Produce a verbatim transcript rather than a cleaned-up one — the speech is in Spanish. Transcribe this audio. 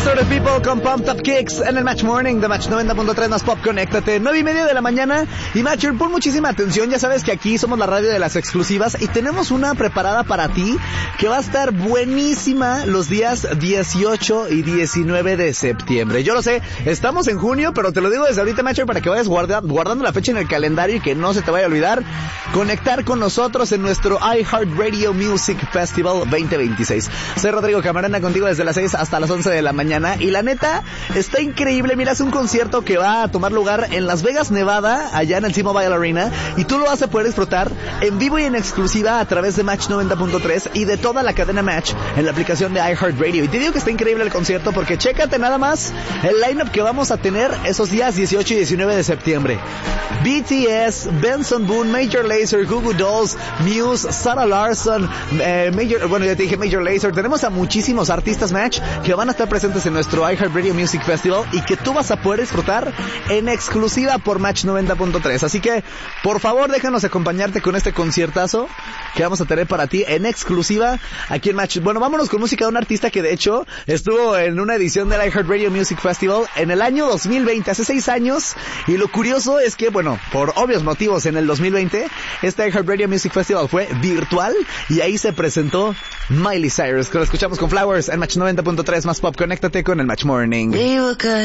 Foster the People con Pumped Up Kicks en el Match Morning de Match noventa punto tres más Pop. Conéctate, nueve y media de la mañana. Y Matcher, pon muchísima atención, ya sabes que aquí somos la radio de las exclusivas y tenemos una preparada para ti que va a estar buenísima los días dieciocho y diecinueve de septiembre. Yo lo sé, estamos en junio, pero te lo digo desde ahorita, Matcher, para que vayas guarda, guardando la fecha en el calendario y que no se te vaya a olvidar conectar con nosotros en nuestro iHeartRadio Music Festival veinte veintiséis. Soy Rodrigo Camarena, contigo desde las seis hasta las once de la mañana, y la neta está increíble. Mira, es un concierto que va a tomar lugar en Las Vegas, Nevada, allá en el T-Mobile Arena, y tú lo vas a poder disfrutar en vivo y en exclusiva a través de Match noventa punto tres y de toda la cadena Match en la aplicación de iHeartRadio. Y te digo que está increíble el concierto porque chécate nada más el lineup que vamos a tener esos días dieciocho y diecinueve de septiembre. B T S, Benson Boone, Major Lazer, Goo Goo Dolls, Muse, Sarah Larson, eh, Major, bueno, ya te dije Major Lazer. Tenemos a muchísimos artistas Match que van a estar presentes en nuestro iHeartRadio Music Festival y que tú vas a poder disfrutar en exclusiva por Match noventa punto tres. Así que, por favor, déjanos acompañarte con este conciertazo que vamos a tener para ti en exclusiva aquí en Match. Bueno, vámonos con música de un artista que de hecho estuvo en una edición del iHeartRadio Music Festival en el año dos mil veinte, hace seis años, y lo curioso es que, bueno, por obvios motivos en el dos mil veinte, este iHeartRadio Music Festival fue virtual y ahí se presentó Miley Cyrus, que lo escuchamos con Flowers en Match noventa punto tres más Pop. Conéctate con el Match Morning.